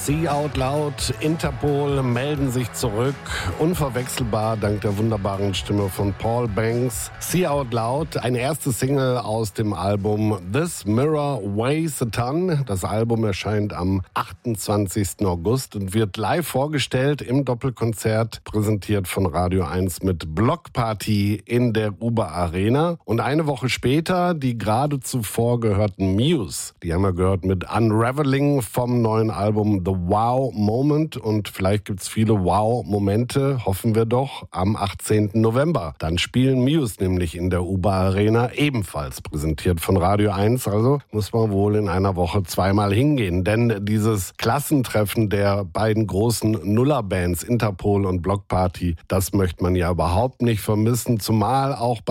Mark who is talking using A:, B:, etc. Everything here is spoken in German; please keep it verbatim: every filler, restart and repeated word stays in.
A: See Out Loud, Interpol melden sich zurück. Unverwechselbar dank der wunderbaren Stimme von Paul Banks. See Out Loud, eine erste Single aus dem Album This Mirror Weighs a Ton. Das Album erscheint am achtundzwanzigsten August und wird live vorgestellt im Doppelkonzert, präsentiert von Radio eins mit Block Party in der Uber Arena. Und eine Woche später die gerade zuvor gehörten Muse. Die haben wir gehört mit Unraveling vom neuen Album The Wow Moment. Und vielleicht gibt's viele Wow-Momente, hoffen wir doch, am achtzehnten November. Dann spielen Muse nämlich in der Uber Arena, ebenfalls präsentiert von Radio eins. Also muss man wohl in einer Woche zweimal hingehen. Denn dieses Klassentreffen der beiden großen Nullerbands Interpol und Block Party, das möchte man ja überhaupt nicht vermissen. Zumal auch bei